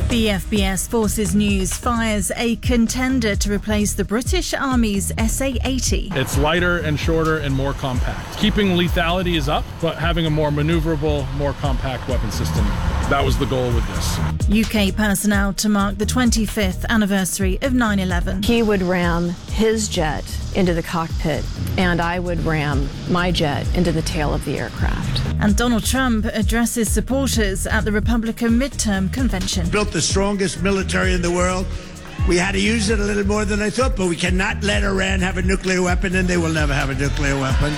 The FBS Forces News fires a contender to replace the British Army's SA-80. It's lighter and shorter and more compact. Keeping lethality is up, but having a more maneuverable, more compact weapon system. That was the goal with this. UK personnel to mark the 25th anniversary of 9/11. He would ram his jet into the cockpit, and I would ram my jet into the tail of the aircraft. And Donald Trump addresses supporters at the Republican midterm convention. Built the strongest military in the world. We had to use it a little more than I thought, but we cannot let Iran have a nuclear weapon, and they will never have a nuclear weapon.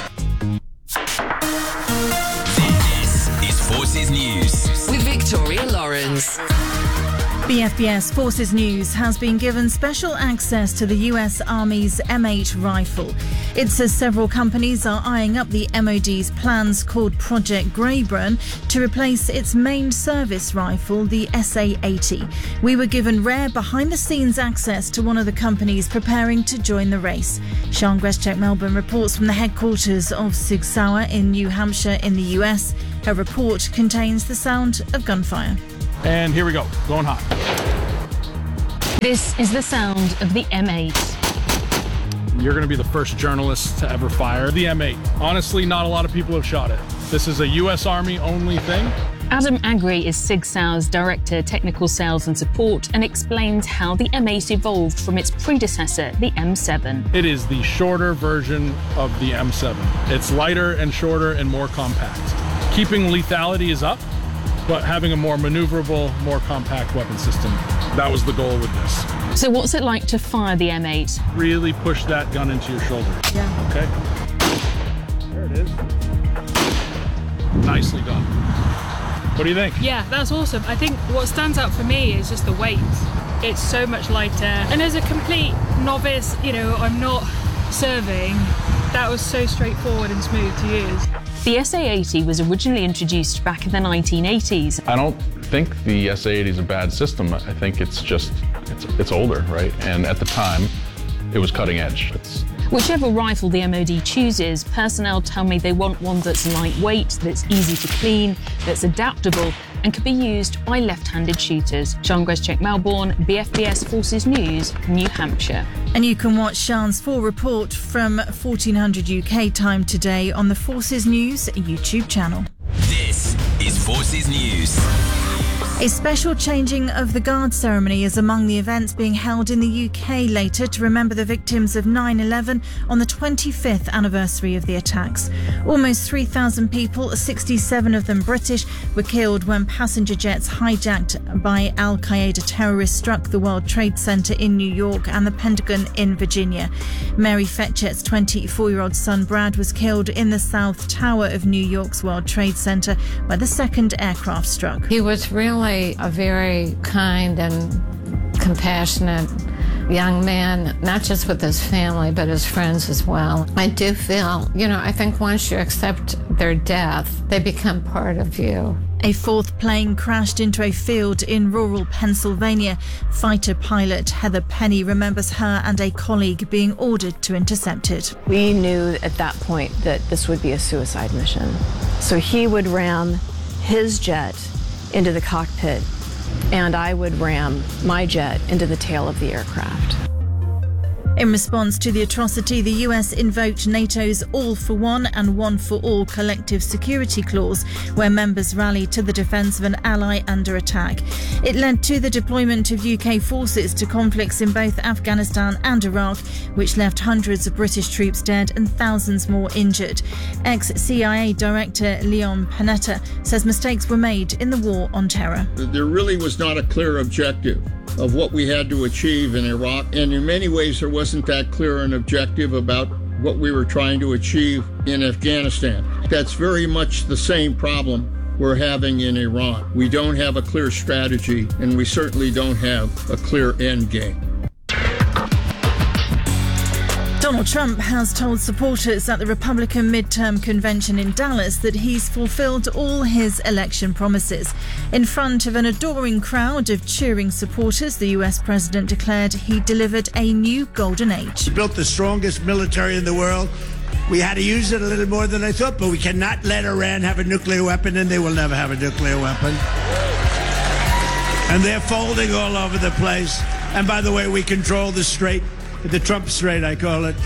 This is Forces News with Victoria Lawrence. The FBS Forces News has been given special access to the US Army's M8 rifle. It says several companies are eyeing up the MOD's plans called Project Greyburn to replace its main service rifle, the SA-80. We were given rare behind-the-scenes access to one of the companies preparing to join the race. Sian Greschek-Melbourne reports from the headquarters of Sig Sauer in New Hampshire in the US. Her report contains the sound of gunfire. And here we go, going hot. This is the sound of the M8. You're going to be the first journalist to ever fire the M8. Honestly, not a lot of people have shot it. This is a US Army only thing. Adam Agri is Sig Sauer's Director, Technical Sales and Support, and explains how the M8 evolved from its predecessor, the M7. It is the shorter version of the M7. It's lighter and shorter and more compact. Keeping lethality is up, but having a more maneuverable, more compact weapon system. That was the goal with this. So what's it like to fire the M8? Really push that gun into your shoulder. Yeah. Okay. There it is. Nicely done. What do you think? Yeah, that's awesome. I think what stands out for me is just the weight. It's so much lighter. And as a complete novice, I'm not serving, that was so straightforward and smooth to use. The SA-80 was originally introduced back in the 1980s. I don't think the SA-80 is a bad system. I think it's just, it's older, right? And at the time, it was cutting edge. Whichever rifle the MOD chooses, personnel tell me they want one that's lightweight, that's easy to clean, that's adaptable, and can be used by left-handed shooters. Sian Greschek-Melbourne, BFBS Forces News, New Hampshire. And you can watch Sian's full report from 1400 UK time today on the Forces News YouTube channel. This is Forces News. A special changing of the guard ceremony is among the events being held in the UK later to remember the victims of 9/11 on the 25th anniversary of the attacks. Almost 3,000 people, 67 of them British, were killed when passenger jets hijacked by Al-Qaeda terrorists struck the World Trade Center in New York and the Pentagon in Virginia. Mary Fetchett's 24-year-old son Brad was killed in the South Tower of New York's World Trade Center by the second aircraft struck. He was really a very kind and compassionate young man, not just with his family, but his friends as well. I do feel, I think once you accept their death, they become part of you. A fourth plane crashed into a field in rural Pennsylvania. Fighter pilot Heather Penny remembers her and a colleague being ordered to intercept it. We knew at that point that this would be a suicide mission. So he would ram his jet into the cockpit, and I would ram my jet into the tail of the aircraft. In response to the atrocity, the US invoked NATO's All for One and One for All collective security clause, where members rallied to the defence of an ally under attack. It led to the deployment of UK forces to conflicts in both Afghanistan and Iraq, which left hundreds of British troops dead and thousands more injured. Ex-CIA Director Leon Panetta says mistakes were made in the war on terror. There really was not a clear objective of what we had to achieve in Iraq, and in many ways there wasn't that clear an objective about what we were trying to achieve in Afghanistan. That's very much the same problem we're having in Iran. We don't have a clear strategy, and we certainly don't have a clear end game. Donald Trump has told supporters at the Republican midterm convention in Dallas that he's fulfilled all his election promises. In front of an adoring crowd of cheering supporters, the US president declared he delivered a new golden age. We built the strongest military in the world. We had to use it a little more than I thought, but we cannot let Iran have a nuclear weapon, and they will never have a nuclear weapon. And they're folding all over the place. And by the way, we control the strait, the Trump Strait, I call it.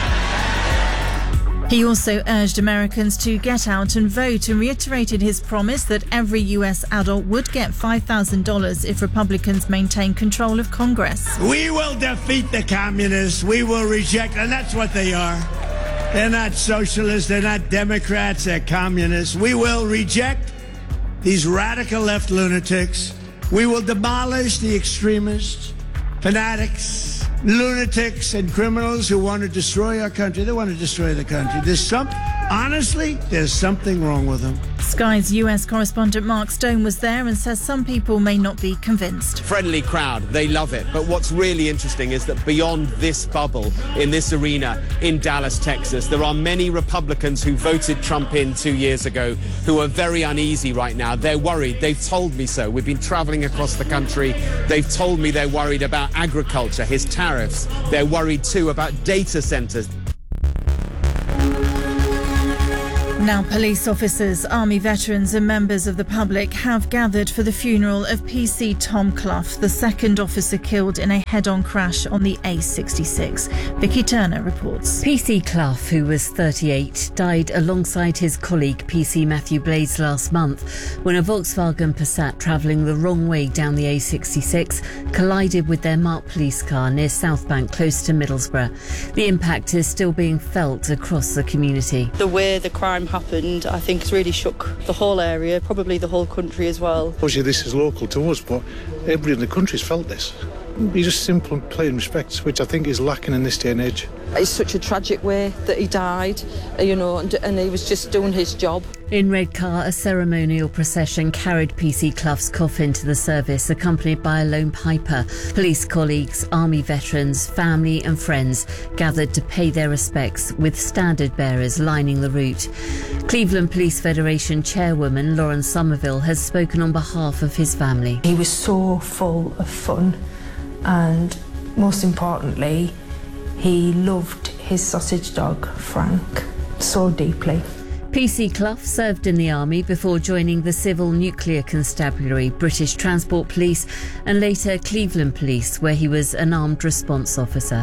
He also urged Americans to get out and vote and reiterated his promise that every US adult would get $5,000 if Republicans maintain control of Congress. We will defeat the communists. We will reject, and that's what they are. They're not socialists. They're not Democrats. They're communists. We will reject these radical left lunatics. We will demolish the extremists, fanatics, lunatics, and criminals who want to destroy our country. They want to destroy the country. There's something wrong with them. Sky's US correspondent Mark Stone was there and says some people may not be convinced. Friendly crowd, they love it. But what's really interesting is that beyond this bubble, in this arena in Dallas, Texas, there are many Republicans who voted Trump in 2 years ago who are very uneasy right now. They're worried. They've told me so. We've been traveling across the country. They've told me they're worried about agriculture, his tariffs. They're worried too about data centers. Now, police officers, army veterans and members of the public have gathered for the funeral of PC Tom Clough, the second officer killed in a head-on crash on the A66. Vicky Turner reports. PC Clough, who was 38, died alongside his colleague PC Matthew Blades last month when a Volkswagen Passat travelling the wrong way down the A66 collided with their marked police car near Southbank, close to Middlesbrough. The impact is still being felt across the community. The way the crime happened, I think, has really shook the whole area, probably the whole country as well. Obviously this is local to us, but everybody in the country's felt this. You just simple and plain respect, which I think is lacking in this day and age. It's such a tragic way that he died, and he was just doing his job. In Redcar, a ceremonial procession carried PC Clough's coffin to the service, accompanied by a lone piper. Police colleagues, army veterans, family and friends gathered to pay their respects, with standard bearers lining the route. Cleveland Police Federation chairwoman Lauren Somerville has spoken on behalf of his family. He was so full of fun, and most importantly, he loved his sausage dog, Frank, so deeply. PC Clough served in the army before joining the Civil Nuclear Constabulary, British Transport Police and later Cleveland Police, where he was an armed response officer.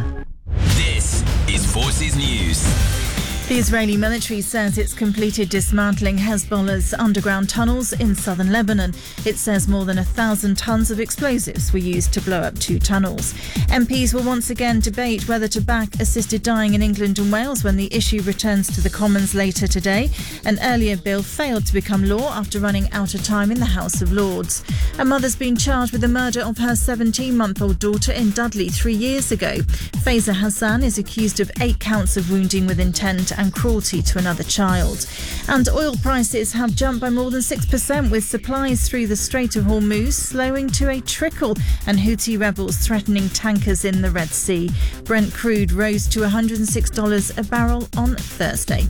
This is Forces News. The Israeli military says it's completed dismantling Hezbollah's underground tunnels in southern Lebanon. It says more than 1,000 tons of explosives were used to blow up 2 tunnels. MPs will once again debate whether to back assisted dying in England and Wales when the issue returns to the Commons later today. An earlier bill failed to become law after running out of time in the House of Lords. A mother's been charged with the murder of her 17-month-old daughter in Dudley 3 years ago. Faiza Hassan is accused of 8 counts of wounding with intent and cruelty to another child. And oil prices have jumped by more than 6%, with supplies through the Strait of Hormuz slowing to a trickle and Houthi rebels threatening tankers in the Red Sea. Brent crude rose to $106 a barrel on Thursday.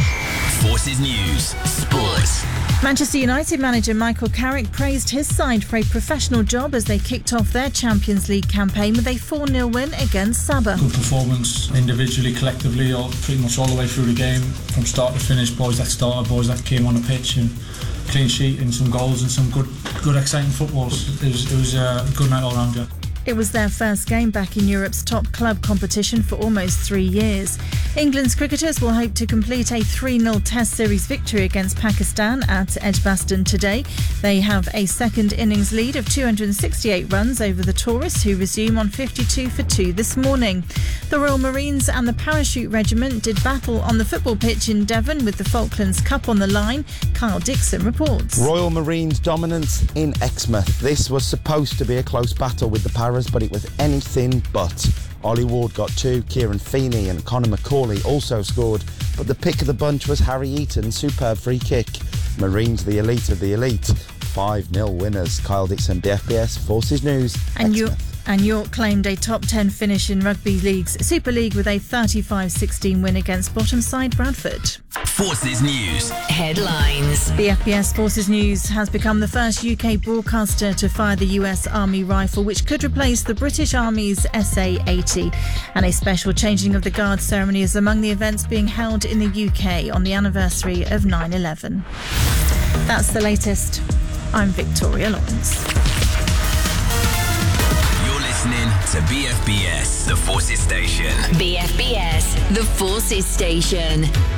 Forces News Sports. Manchester United manager Michael Carrick praised his side for a professional job as they kicked off their Champions League campaign with a 4-0 win against Sabah. Good performance individually, collectively, pretty much all the way through the game, from start to finish. Boys that started, boys that came on the pitch, and clean sheet and some goals and some good exciting football. It was a good night all round, yeah. It was their first game back in Europe's top club competition for almost 3 years. England's cricketers will hope to complete a 3-0 Test Series victory against Pakistan at Edgbaston today. They have a second innings lead of 268 runs over the tourists, who resume on 52 for 2 this morning. The Royal Marines and the Parachute Regiment did battle on the football pitch in Devon with the Falklands Cup on the line. Kyle Dixon reports. Royal Marines dominance in Exmouth. This was supposed to be a close battle with the Paras, but it was anything but. Ollie Ward got 2, Kieran Feeney and Conor McCauley also scored, but the pick of the bunch was Harry Eaton's superb free kick. Marines the elite of the elite. 5-0 winners. Kyle Dixon, BFBS Forces News. And York claimed a top 10 finish in Rugby League's Super League with a 35-16 win against bottom side Bradford. Forces News headlines. The FBS Forces News has become the first UK broadcaster to fire the US Army rifle, which could replace the British Army's SA-80. And a special changing of the guard ceremony is among the events being held in the UK on the anniversary of 9/11. That's the latest. I'm Victoria Lawrence. to BFBS, the Forces Station. BFBS, the Forces Station.